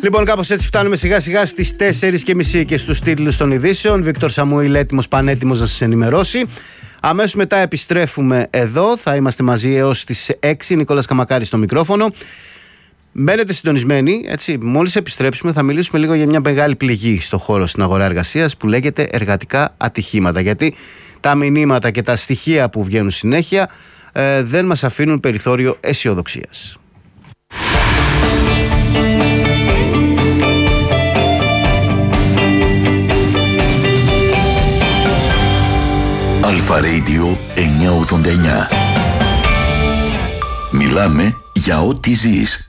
Λοιπόν, κάπως έτσι φτάνουμε σιγά σιγά στις 4:30 και στους τίτλους των ειδήσεων. Βίκτορ Σαμουήλ έτοιμος, πανέτοιμος να σας ενημερώσει. Αμέσως μετά επιστρέφουμε εδώ. Θα είμαστε μαζί έως τις 6. Νικόλας Καμακάρης στο μικρόφωνο. Μένετε συντονισμένοι, έτσι. Μόλις επιστρέψουμε θα μιλήσουμε λίγο για μια μεγάλη πληγή στο χώρο, στην αγορά εργασίας, που λέγεται εργατικά ατυχήματα. Γιατί τα μηνύματα και τα στοιχεία που βγαίνουν συνέχεια δεν μας αφήνουν περιθώριο αισιοδοξίας. Αλφα Radio 989. Μιλάμε για ό,τι ζεις.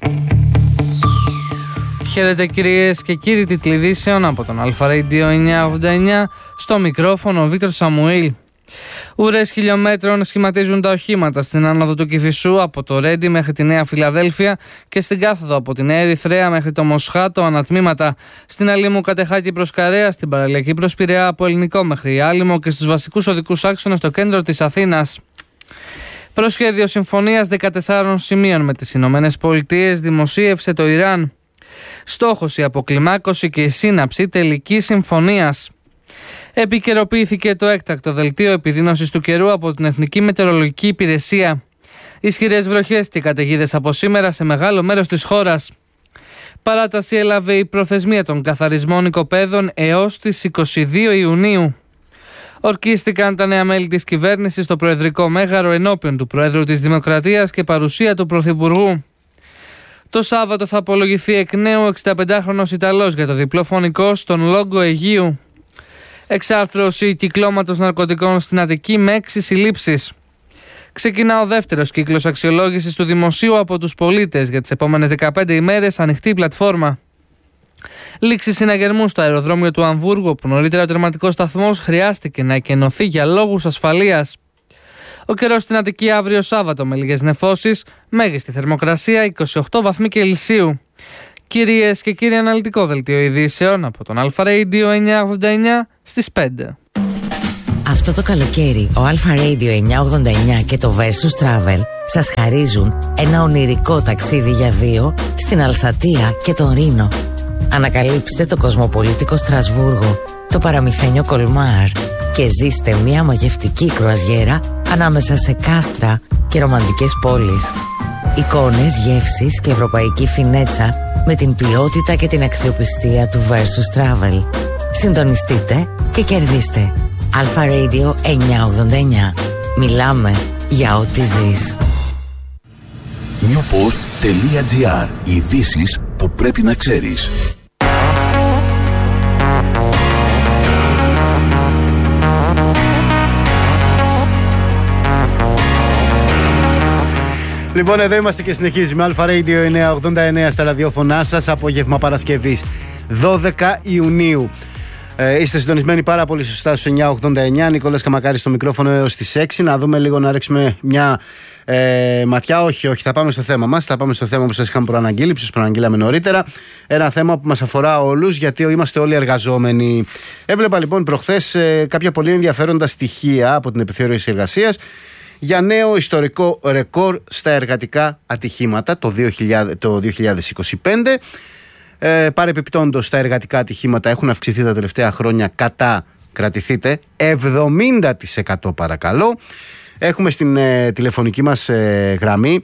Χαίρετε κυρίες και κύριοι, τίτλοι ειδήσεων από τον Αλφα Radio 989. Στο μικρόφωνο ο Βίκτορ Σαμουήλ. Ουρές χιλιόμετρων σχηματίζουν τα οχήματα στην άνοδο του Κηφισού από το Ρέντι μέχρι τη Νέα Φιλαδέλφια και στην κάθοδο από τη Νέα Ερυθρέα μέχρι το Μοσχάτο ανατμήματα. Στην Αλήμου Κατεχάκη προς Καρέα, στην παραλιακή προς Πειραιά από Ελληνικό μέχρι Άλυμο και στους βασικούς οδικούς άξονες στο κέντρο της Αθήνας. Προσχέδιο συμφωνίας 14 σημείων με τις Ηνωμένες Πολιτείες δημοσίευσε το Ιράν. Στόχος η αποκλιμάκωση και η σύναψη τελικής συμφωνίας. Επικαιροποιήθηκε το έκτακτο δελτίο επιδείνωσης του καιρού από την Εθνική Μετεωρολογική Υπηρεσία. Ισχυρές βροχές και καταιγίδες από σήμερα σε μεγάλο μέρος της χώρας. Παράταση έλαβε η προθεσμία των καθαρισμών οικοπαίδων έως τις 22 Ιουνίου. Ορκίστηκαν τα νέα μέλη της κυβέρνησης στο Προεδρικό Μέγαρο ενώπιον του Προέδρου της Δημοκρατίας και παρουσία του Πρωθυπουργού. Το Σάββατο θα απολογηθεί εκ νέου 65χρονος Ιταλός για το διπλό φωνικό στον Λόγκο Αιγείου. Εξάρθρωση κυκλώματος ναρκωτικών στην Αττική με 6 συλλήψεις. Ξεκινά ο δεύτερος κύκλος αξιολόγησης του δημοσίου από τους πολίτες για τις επόμενες 15 ημέρες, ανοιχτή πλατφόρμα. Λήξη συναγερμού στο αεροδρόμιο του Αμβούργου, που νωρίτερα ο τερματικός σταθμός χρειάστηκε να εκενωθεί για λόγους ασφαλείας. Ο καιρός στην Αττική αύριο Σάββατο με λίγες νεφώσεις, μέγιστη θερμοκρασία 28 βαθμοί Κελσίου. Κυρίες και κύριοι, αναλυτικό δελτίο ειδήσεων από τον Αλφα Radio 989 στις 5. Αυτό το καλοκαίρι ο Αλφα Radio 989 και το Versus Travel σας χαρίζουν ένα ονειρικό ταξίδι για δύο στην Αλσατία και τον Ρήνο. Ανακαλύψτε το κοσμοπολίτικο Στρασβούργο, το παραμυθένιο Κολμάρ και ζήστε μια μαγευτική κρουαζιέρα ανάμεσα σε κάστρα και ρομαντικές πόλεις. Εικόνες, γεύσεις και ευρωπαϊκή φινέτσα με την ποιότητα και την αξιοπιστία του Versus Travel. Συντονιστείτε και κερδίστε. Αλφα Radio 989. Μιλάμε για ό,τι ζεις. newpost.gr. Ειδήσεις που πρέπει να ξέρεις. Λοιπόν, εδώ είμαστε και συνεχίζουμε. Αλφα Radio 989 στα ραδιόφωνά σας. Απόγευμα Παρασκευής 12 Ιουνίου. Είστε συντονισμένοι πάρα πολύ σωστά στους 989. Νικόλας Καμακάρης στο μικρόφωνο έως τις 6. Να δούμε λίγο, να ρίξουμε μια ματιά. Όχι, θα πάμε στο θέμα μας. Θα πάμε στο θέμα που σας είχαμε προαναγγείλει, που σας προαναγγείλαμε νωρίτερα. Ένα θέμα που μας αφορά όλους, γιατί είμαστε όλοι εργαζόμενοι. Έβλεπα λοιπόν προχθές κάποια πολύ ενδιαφέροντα στοιχεία από την Επιθεώρηση Εργασίας για νέο ιστορικό ρεκόρ στα εργατικά ατυχήματα το 2025. Παρεπιπτόντως, τα εργατικά ατυχήματα έχουν αυξηθεί τα τελευταία χρόνια κατά, κρατηθείτε, 70% παρακαλώ. Έχουμε στην τηλεφωνική μας γραμμή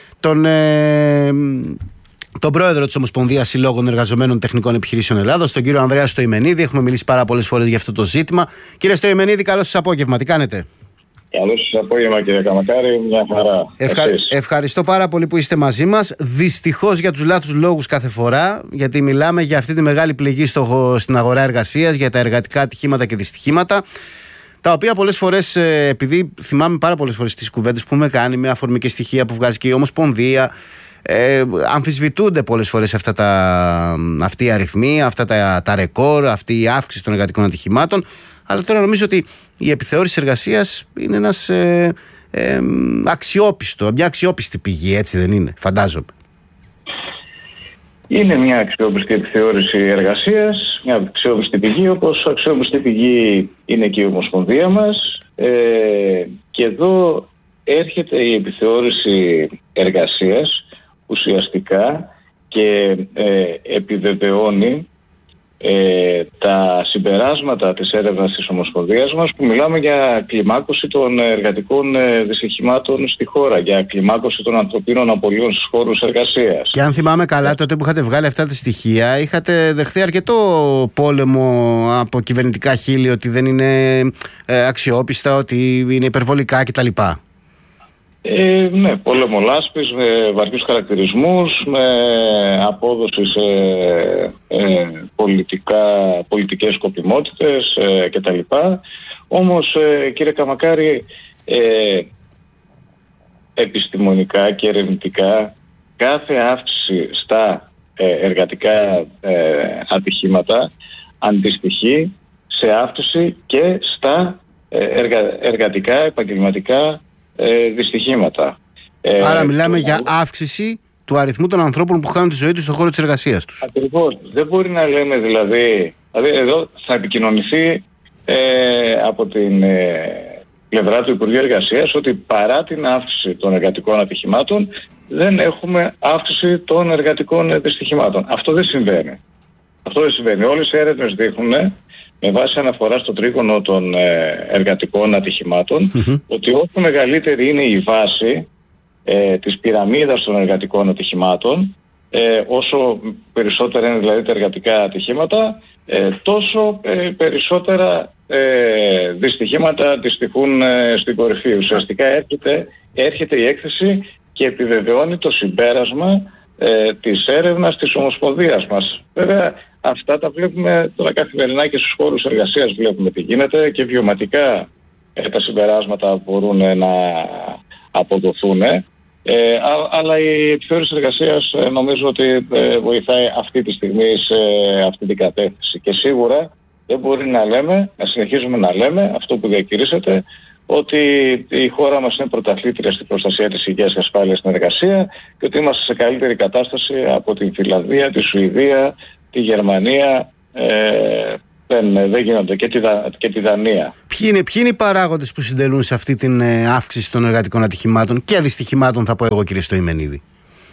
τον πρόεδρο της Ομοσπονδίας Συλλόγων Εργαζομένων Τεχνικών Επιχειρήσεων Ελλάδος, τον κύριο Ανδρέα Στοημενίδη. Έχουμε μιλήσει πάρα πολλές φορές για αυτό το ζήτημα. Κύριε Στοημενίδη, καλώς σας απόγευμα. Τι κάνετε? Καλώς σας απόγευμα, κύριε Καμακάρη, μια χαρά. Ευχαριστώ πάρα πολύ που είστε μαζί μας. Δυστυχώς για τους λάθους λόγους κάθε φορά, γιατί μιλάμε για αυτή τη μεγάλη πληγή στην αγορά εργασίας, για τα εργατικά ατυχήματα και δυστυχήματα, τα οποία πολλές φορές, επειδή θυμάμαι πάρα πολλές φορές τις κουβέντες που έχουμε κάνει με αφορμή και στοιχεία που βγάζει και η Ομοσπονδία, αμφισβητούνται πολλές φορές αυτοί οι αριθμοί, αυτά τα ρεκόρ, αυτή η αύξηση των εργατικών ατυχημάτων. Αλλά τώρα νομίζω ότι η επιθεώρηση εργασίας είναι μια αξιόπιστη πηγή, έτσι δεν είναι? Φαντάζομαι. Είναι μια αξιόπιστη επιθεώρηση εργασίας, μια αξιόπιστη πηγή, όπως αξιόπιστη πηγή είναι και η Ομοσπονδία μας. Και εδώ έρχεται η επιθεώρηση εργασίας ουσιαστικά και επιβεβαιώνει τα συμπεράσματα της έρευνας της Ομοσπονδίας μας, που μιλάμε για κλιμάκωση των εργατικών δυστυχημάτων στη χώρα, για κλιμάκωση των ανθρωπίνων απολειών στους χώρους εργασίας. Και αν θυμάμαι καλά, τότε που είχατε βγάλει αυτά τα στοιχεία, είχατε δεχθεί αρκετό πόλεμο από κυβερνητικά χείλη, ότι δεν είναι αξιόπιστα, ότι είναι υπερβολικά κτλ. Ναι, πόλεμο λάσπης, με βαριούς χαρακτηρισμούς, με απόδοση σε πολιτικές σκοπιμότητες κτλ. Όμως, κύριε Καμακάρη, επιστημονικά και ερευνητικά, κάθε αύξηση στα εργατικά ατυχήματα αντιστοιχεί σε αύξηση και στα εργατικά επαγγελματικά δυστυχήματα. Άρα μιλάμε για αύξηση του αριθμού των ανθρώπων που χάνουν τη ζωή τους στον χώρο της εργασίας τους. Ακριβώς. Δεν μπορεί να λέμε δηλαδή εδώ θα επικοινωνηθεί από την πλευρά του Υπουργείου Εργασίας ότι παρά την αύξηση των εργατικών ατυχημάτων δεν έχουμε αύξηση των εργατικών δυστυχημάτων. Αυτό δεν συμβαίνει. Όλες οι έρευνες δείχνουν, με βάση αναφορά στο τρίγωνο των εργατικών ατυχημάτων, ότι όσο μεγαλύτερη είναι η βάση της πυραμίδας των εργατικών ατυχημάτων, όσο περισσότερα είναι δηλαδή τα εργατικά ατυχήματα, τόσο περισσότερα δυστυχήματα αντιστοιχούν στην κορυφή. Ουσιαστικά έρχεται η έκθεση και επιβεβαιώνει το συμπέρασμα της έρευνας της Ομοσπονδίας μας. Βέβαια, αυτά τα βλέπουμε τώρα καθημερινά και στους χώρους εργασίας, βλέπουμε τι γίνεται και βιωματικά τα συμπεράσματα μπορούν να αποδοθούν. Αλλά η επιθεώρηση εργασίας νομίζω ότι βοηθάει αυτή τη στιγμή σε αυτή την κατεύθυνση. Και σίγουρα δεν μπορεί να συνεχίζουμε να λέμε αυτό που διακηρύσσεται, ότι η χώρα μας είναι πρωταθλήτρια στην προστασία της υγείας και ασφάλειας στην εργασία και ότι είμαστε σε καλύτερη κατάσταση από την Φιλανδία, τη Σουηδία, τη Γερμανία, δεν γίνονται, και τη Δανία. Ποιοι είναι οι παράγοντες που συντελούν σε αυτή την αύξηση των εργατικών ατυχημάτων και αδυστυχημάτων, θα πω εγώ, κύριε Στοημενίδη?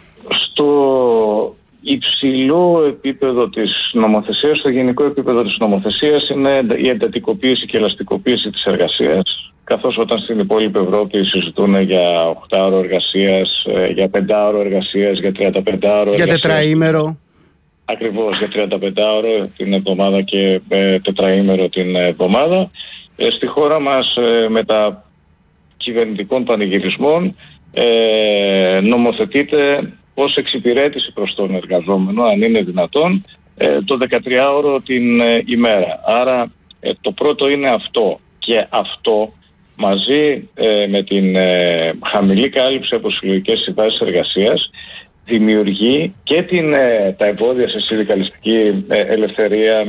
Στο υψηλό επίπεδο της νομοθεσίας, στο γενικό επίπεδο της νομοθεσίας, είναι η εντατικοποίηση και ελαστικοποίηση της εργασίας. Καθώς όταν στην υπόλοιπη Ευρώπη συζητούν για 8ωρο εργασίας, για 5ωρο εργασίας, για 35ωρο εργασίας. Για τετραήμερο. Ακριβώς, για 35ωρο την εβδομάδα και τετραήμερο την εβδομάδα. Στη χώρα μας, με κυβερνητικών πανηγυρισμών, νομοθετείται ως εξυπηρέτηση προς τον εργαζόμενο, αν είναι δυνατόν, το 13ωρο την ημέρα. Άρα το πρώτο είναι αυτό. Και αυτό μαζί με την χαμηλή κάλυψη από συλλογικές συμβάσεις εργασίας δημιουργεί και τα εμπόδια σε συνδικαλιστική ελευθερία,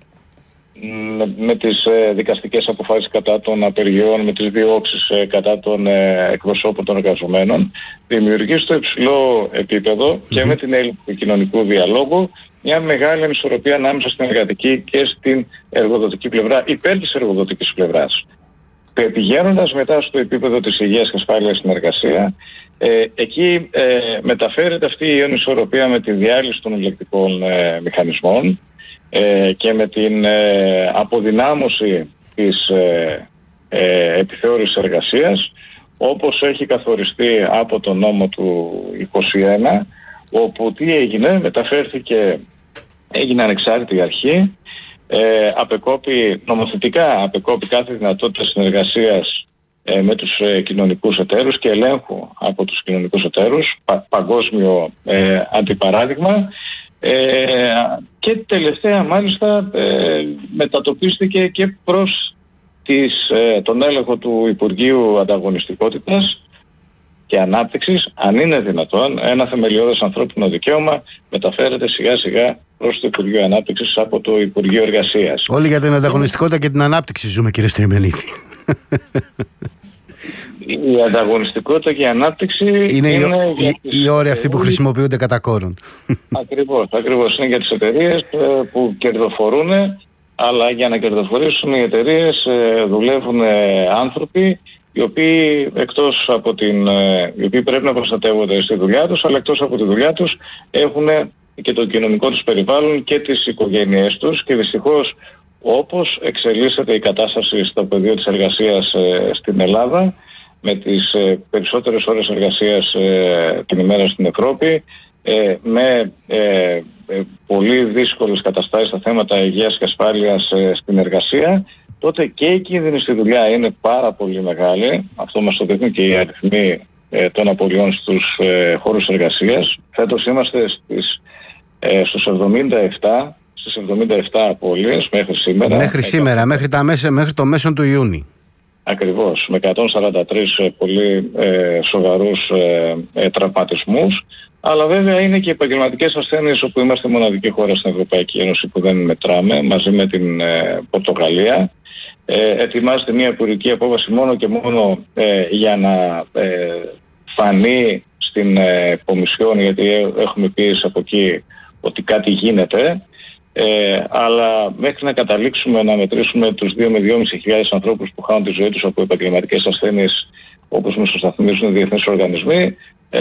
με τις δικαστικές αποφάσεις κατά των απεργιών, με τις διώξεις κατά των εκπροσώπων των εργαζομένων. Δημιουργεί στο υψηλό επίπεδο και με την έλλειψη του κοινωνικού διαλόγου μια μεγάλη ανισορροπία ανάμεσα στην εργατική και στην εργοδοτική πλευρά, υπέρ της εργοδοτικής πλευράς. Πηγαίνοντας μετά στο επίπεδο της υγείας και ασφάλειας στην εργασία, εκεί μεταφέρεται αυτή η ανισορροπία με τη διάλυση των ελεκτικών μηχανισμών και με την αποδυνάμωση της επιθεώρησης εργασίας, όπως έχει καθοριστεί από τον νόμο του 21, όπου τι έγινε, έγινε ανεξάρτητη αρχή, νομοθετικά απεκόπη κάθε δυνατότητα συνεργασίας με τους κοινωνικούς εταίρους και ελέγχου από τους κοινωνικούς εταίρους, παγκόσμιο αντιπαράδειγμα, και τελευταία μάλιστα μετατοπίστηκε και προς τον έλεγχο του Υπουργείου Ανταγωνιστικότητας και Ανάπτυξης. Αν είναι δυνατόν, ένα θεμελιώδες ανθρώπινο δικαίωμα μεταφέρεται σιγά σιγά προς το Υπουργείο Ανάπτυξης από το Υπουργείο Εργασίας. Όλοι για την ανταγωνιστικότητα και την ανάπτυξη ζούμε, κύριε Στοημενίδη. Η ανταγωνιστικότητα και η ανάπτυξη είναι οι όροι αυτοί που χρησιμοποιούνται κατά κόρον. Ακριβώς. Είναι για τις εταιρείες που κερδοφορούν, αλλά για να κερδοφορήσουν οι εταιρείες δουλεύουν άνθρωποι οι οποίοι οι οποίοι πρέπει να προστατεύονται στη δουλειά τους, αλλά εκτός από τη δουλειά τους έχουν και το κοινωνικό τους περιβάλλον και τις οικογένειές τους, και δυστυχώς όπως εξελίσσεται η κατάσταση στο πεδίο της εργασίας στην Ελλάδα, με τις περισσότερες ώρες εργασίας την ημέρα στην Ευρώπη, με πολύ δύσκολες καταστάσεις στα θέματα υγείας και ασφάλειας στην εργασία, τότε και η κίνδυνη στη δουλειά είναι πάρα πολύ μεγάλη. Αυτό μας το δείχνουν και οι αριθμοί των απολειών στους χώρους εργασίας. Φέτος είμαστε στους 77 απώλειες μέχρι σήμερα. Μέχρι το μέσο του Ιούνιου. Ακριβώς, με 143 πολύ σοβαρούς τραυματισμούς. Αλλά βέβαια είναι και επαγγελματικές ασθένειες, όπου είμαστε μοναδική χώρα στην Ευρωπαϊκή Ένωση που δεν μετράμε, μαζί με την Πορτογαλία. Ετοιμάζεται μια υπουργική απόφαση μόνο και μόνο για να φανεί στην Κομισιόν, γιατί έχουμε πίεση από εκεί ότι κάτι γίνεται. Αλλά μέχρι να καταλήξουμε να μετρήσουμε τους 2 με 2.500 ανθρώπους που χάνουν τη ζωή τους από επαγγελματικές ασθένειες, όπως μας το σταθμίζουν οι διεθνείς οργανισμοί,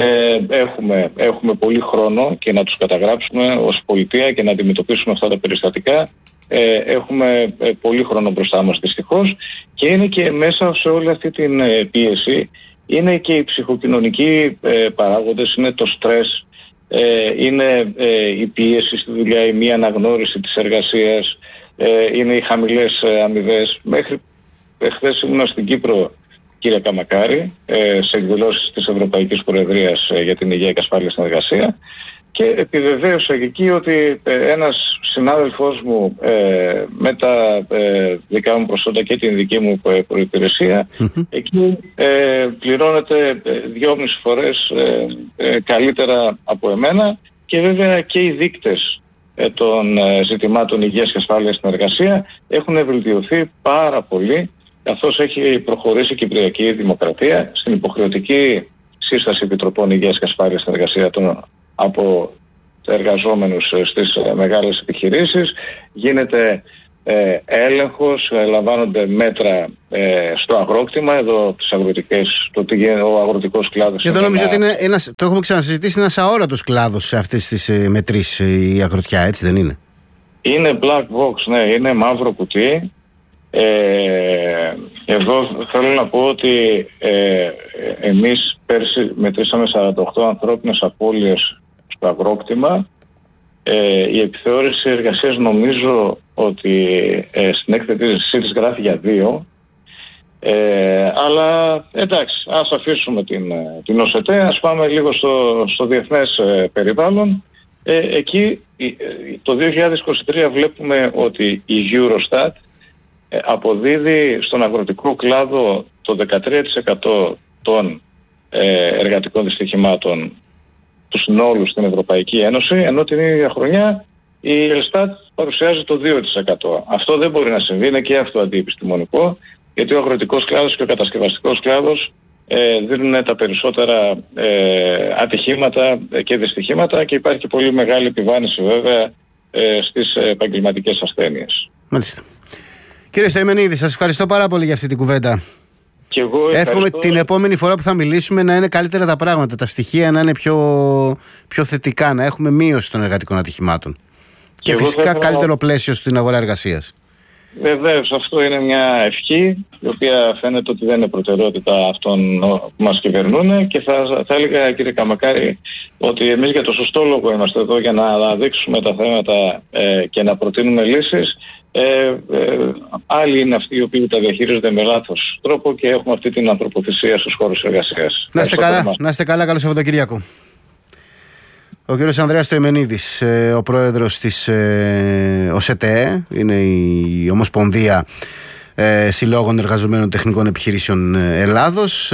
έχουμε πολύ χρόνο και να τους καταγράψουμε ως πολιτεία και να αντιμετωπίσουμε αυτά τα περιστατικά. Έχουμε πολύ χρόνο μπροστά μας, δυστυχώς, και είναι και μέσα σε όλη αυτή την πίεση είναι και οι ψυχοκοινωνικοί παράγοντες, είναι το στρες, είναι η πίεση στη δουλειά, η μη αναγνώριση της εργασίας, είναι οι χαμηλές αμοιβές. Μέχρι χθες ήμουν στην Κύπρο, κύριε Καμακάρη, σε εκδηλώσεις της Ευρωπαϊκής Προεδρίας για την Υγεία και Ασφάλεια στην Εργασία, και επιβεβαίωσα εκεί ότι ένας συνάδελφός μου με τα δικά μου προσόντα και την δική μου προϋπηρεσία εκεί πληρώνεται 2,5 φορές καλύτερα από εμένα, και βέβαια και οι δείκτες των ζητημάτων υγείας και ασφάλειας στην εργασία έχουν βελτιωθεί πάρα πολύ, καθώς έχει προχωρήσει η Κυπριακή Δημοκρατία στην υποχρεωτική σύσταση επιτροπών υγείας και ασφάλειας στην εργασία από εργαζόμενους στις μεγάλες επιχειρήσεις. Γίνεται έλεγχος, λαμβάνονται μέτρα στο αγρόκτημα, εδώ τις αγροτικές, ο αγροτικός κλάδος. Και εδώ νομίζω ότι είναι το έχουμε ξανασυζητήσει, ένας αόρατος κλάδος σε αυτές τις μετρήσεις, η αγροτιά, έτσι δεν είναι? Είναι black box, ναι, είναι μαύρο κουτί. Εδώ θέλω να πω ότι εμείς πέρσι μετρήσαμε 48 ανθρώπινες απώλειες στο αγρόκτημα. Η επιθεώρηση εργασίας νομίζω ότι στην έκθεση της γράφει για 2. Αλλά εντάξει, ας αφήσουμε την ΟΣΕΤΕ, ας πάμε λίγο στο διεθνές περιβάλλον. Εκεί το 2023 βλέπουμε ότι η Eurostat αποδίδει στον αγροτικό κλάδο το 13% των εργατικών δυστυχημάτων του συνόλου στην Ευρωπαϊκή Ένωση, ενώ την ίδια χρονιά η Ελστάτ παρουσιάζει το 2%. Αυτό δεν μπορεί να συμβεί, είναι και αυτό αντιεπιστημονικό, γιατί ο αγροτικός κλάδος και ο κατασκευαστικός κλάδος δίνουν τα περισσότερα ατυχήματα και δυστυχήματα, και υπάρχει πολύ μεγάλη επιβάρυνση βέβαια στις επαγγελματικές ασθένειες. Μάλιστα. Κύριε Στοημενίδη, σας ευχαριστώ πάρα πολύ για αυτή την κουβέντα. Και εγώ εύχομαι την επόμενη φορά που θα μιλήσουμε να είναι καλύτερα τα πράγματα, τα στοιχεία να είναι πιο θετικά, να έχουμε μείωση των εργατικών ατυχημάτων. Και φυσικά καλύτερο πλαίσιο στην αγορά εργασίας. Βεβαίως, αυτό είναι μια ευχή, η οποία φαίνεται ότι δεν είναι προτεραιότητα αυτών που μας κυβερνούν, και θα έλεγα, κύριε Καμακάρη, ότι εμείς για το σωστό λόγο είμαστε εδώ, για να δείξουμε τα θέματα και να προτείνουμε λύσεις. Άλλοι είναι αυτοί οι οποίοι τα διαχειρίζονται με λάθος τρόπο και έχουμε αυτή την ανθρωποθυσία στους χώρους εργασίας. Να είστε καλά, καλό Σαββατοκύριακο. Ο κύριος Ανδρέας Στοημενίδης, ο πρόεδρος της ΟΣΕΤΕ, είναι η Ομοσπονδία Συλλόγων Εργαζομένων Τεχνικών Επιχειρήσεων Ελλάδος.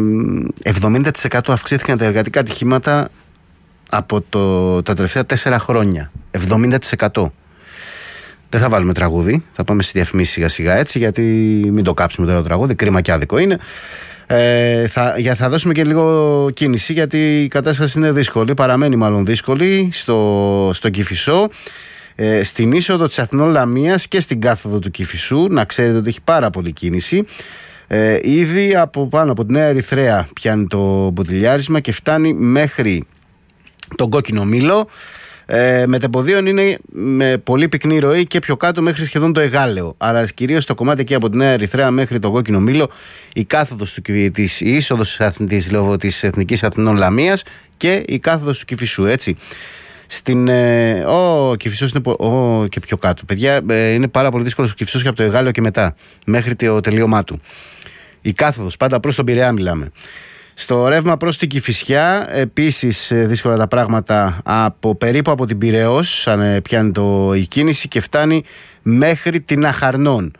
70% αυξήθηκαν τα εργατικά ατυχήματα από τα τελευταία 4 χρόνια. 70%. Δεν θα βάλουμε τραγούδι, θα πάμε στη διαφημίση σιγά σιγά, έτσι, γιατί μην το κάψουμε τώρα το τραγούδι, κρίμα και άδικο είναι. Θα δώσουμε και λίγο κίνηση, γιατί η κατάσταση είναι δύσκολη, παραμένει μάλλον δύσκολη στο Κηφισό, στην είσοδο της Αθηνών Λαμίας και στην κάθοδο του Κηφισού. Να ξέρετε ότι έχει πάρα πολύ κίνηση. Ήδη από πάνω από τη Νέα Ερυθρέα πιάνει το μποτιλιάρισμα και φτάνει μέχρι τον Κόκκινο Μήλο. Μετεποδίων είναι με πολύ πυκνή ροή και πιο κάτω μέχρι σχεδόν το Εγάλεο. Αλλά κυρίως το κομμάτι εκεί από τη Νέα Ερυθρέα μέχρι το Κόκκινο Μήλο, η κάθοδος η είσοδος της Εθνικής Αθηνών Λαμίας και η κάθοδος του Κηφισού, έτσι. Ο Κηφισός είναι και πιο κάτω. Παιδιά, είναι πάρα πολύ δύσκολος ο Κηφισός και από το Εγάλεο και μετά, μέχρι το τελείωμά του. Η κάθοδος, πάντα προς τον Πειραιά μιλάμε. Στο ρεύμα προς την Κηφισιά, επίσης δύσκολα τα πράγματα περίπου από την Πειραιώς, αν πιάνει η κίνηση και φτάνει μέχρι την Αχαρνών.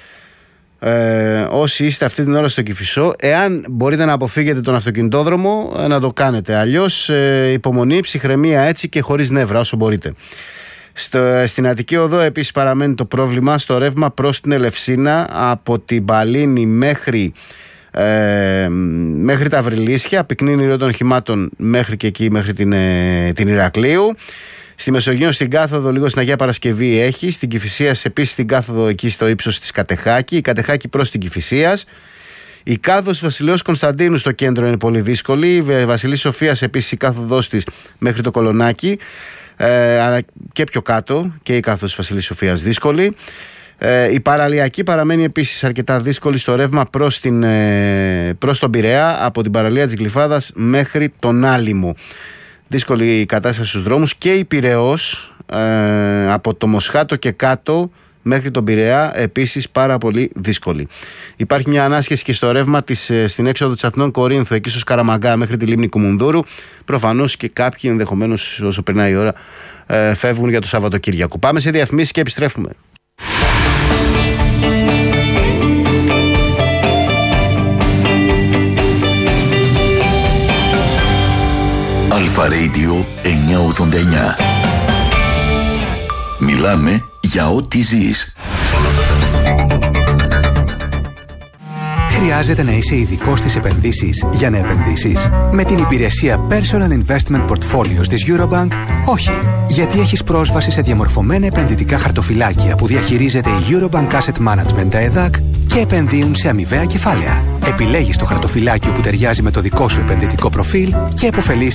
Όσοι είστε αυτή την ώρα στο Κηφισό, εάν μπορείτε να αποφύγετε τον αυτοκινητόδρομο, να το κάνετε. Αλλιώς υπομονή, ψυχραιμία, έτσι και χωρίς νεύρα όσο μπορείτε. Στην Αττική Οδό επίσης παραμένει το πρόβλημα στο ρεύμα προς την Ελευσίνα, από την Παλίνη μέχρι τα Βρυλίσια, πυκνή ροή των οχημάτων μέχρι και εκεί, μέχρι την Ηρακλείου. Στη Μεσογείο στην κάθοδο λίγο στην Αγία Παρασκευή έχει. Στην Κηφισίας επίσης στην κάθοδο εκεί στο ύψος της Κατεχάκη. Η Κατεχάκη προς την Κηφισίας. Η κάθοδος Βασιλέως Κωνσταντίνου στο κέντρο είναι πολύ δύσκολη. Η Βασιλής Σοφίας επίσης η κάθοδος της μέχρι το Κολονάκι. Αλλά και πιο κάτω και η κάθοδος Βασιλής Σοφίας δύσκολη. Η παραλιακή παραμένει επίσης αρκετά δύσκολη στο ρεύμα προς τον Πειραιά, από την παραλία της Γλυφάδας μέχρι τον Άλυμο. Δύσκολη η κατάσταση στους δρόμους και η Πειραιώς από το Μοσχάτο και κάτω μέχρι τον Πειραιά επίσης πάρα πολύ δύσκολη. Υπάρχει μια ανάσχεση και στο ρεύμα στην έξοδο της Αθηνών Κορίνθου, εκεί στο Σκαραμαγκά μέχρι τη λίμνη Κουμουνδούρου. Προφανώς και κάποιοι ενδεχομένως όσο περνάει η ώρα φεύγουν για το Σαββατοκύριακο. Πάμε σε διαφημίσεις και επιστρέφουμε. Αλφα Radio 989. Μιλάμε για ό,τι ζεις. Χρειάζεται να είσαι ειδικός στις επενδύσεις για να επενδύσεις? Με την υπηρεσία Personal Investment Portfolios της Eurobank, όχι. Γιατί έχεις πρόσβαση σε διαμορφωμένα επενδυτικά χαρτοφυλάκια που διαχειρίζεται η Eurobank Asset Management, τα ΕΔΑΚ, και επενδύουν σε αμοιβαία κεφάλαια. Επιλέγεις το χαρτοφυλάκιο που ταιριάζει με το δικό σου επενδυτικό προφίλ και επωφελείς